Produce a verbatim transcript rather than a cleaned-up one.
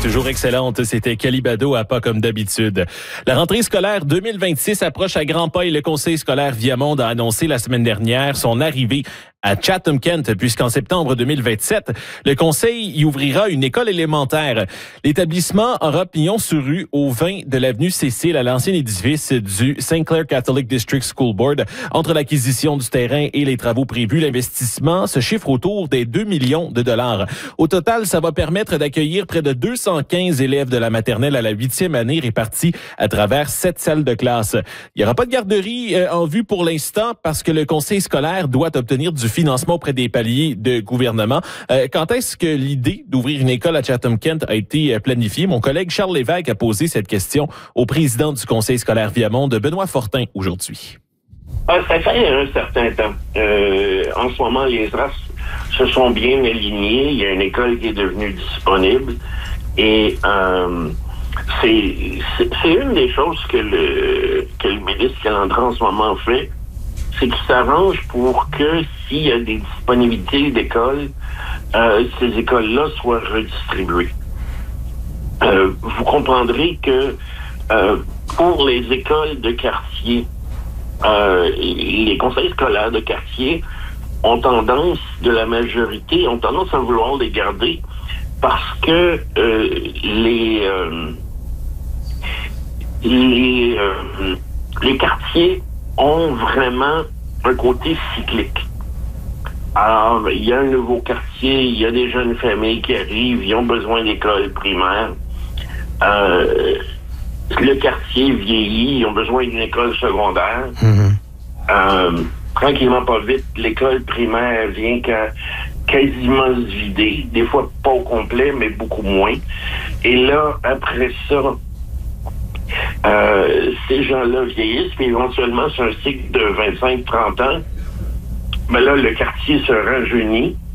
toujours excellente. C'était Calibado à pas comme d'habitude. La rentrée scolaire deux mille vingt-six approche à grands pas et le Conseil scolaire Viamonde a annoncé la semaine dernière son arrivée à Chatham-Kent, puisqu'en septembre deux mille vingt-sept, le Conseil y ouvrira une école élémentaire. L'établissement aura pignon sur rue au vingt de l'avenue Cécile, à l'ancien édifice du Saint Clair Catholic District School Board. Entre l'acquisition du terrain et les travaux prévus, l'investissement se chiffre autour des deux millions de dollars. Au total, ça va permettre d'accueillir près de deux cent quinze élèves de la maternelle à la huitième année répartis à travers sept salles de classe. Il n'y aura pas de garderie euh, en vue pour l'instant parce que le Conseil scolaire doit obtenir du financement auprès des paliers de gouvernement. Euh, quand est-ce que l'idée d'ouvrir une école à Chatham-Kent a été planifiée? Mon collègue Charles Lévesque a posé cette question au président du Conseil scolaire Viamonde, Benoît Fortin, aujourd'hui. Ah, ça fait un certain temps. Euh, en ce moment, les races se sont bien alignés. Il y a une école qui est devenue disponible. Et euh, c'est, c'est, c'est une des choses que le, que le ministre Calandra en ce moment fait, c'est qu'il s'arrange pour que s'il y a des disponibilités d'écoles, euh, ces écoles-là soient redistribuées. Euh, vous comprendrez que euh, pour les écoles de quartier, euh, les conseils scolaires de quartier ont tendance, de la majorité, ont tendance à vouloir les garder parce que euh, les euh, les euh, les quartiers ont vraiment un côté cyclique. Alors, il y a un nouveau quartier, il y a des jeunes familles qui arrivent, ils ont besoin d'écoles primaires. Euh, le quartier vieillit, ils ont besoin d'une école secondaire. Mm-hmm. Euh, tranquillement, pas vite, l'école primaire vient qu'à quasiment se vider, des fois pas au complet, mais beaucoup moins. Et là, après ça, Euh, ces gens-là vieillissent, puis éventuellement, c'est un cycle de vingt-cinq à trente ans. Mais là, le quartier se rajeunit.